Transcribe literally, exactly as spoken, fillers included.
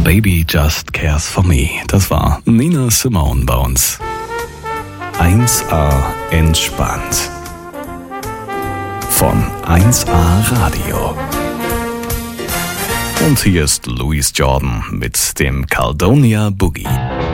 Baby Just Cares for Me. Das war Nina Simone bei uns. eins A entspannt. Von eins A Radio. Und hier ist Louis Jordan mit dem Caledonia Boogie.